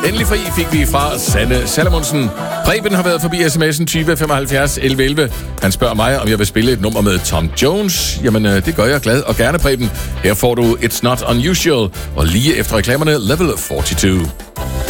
Endelig fri fik vi fra Sanne Salomonsen. Preben har været forbi sms'en 20 75 11 11. Han spørger mig, om jeg vil spille et nummer med Tom Jones. Jamen, det gør jeg glad og gerne, Preben. Her får du It's Not Unusual, og lige efter reklamerne Level 42.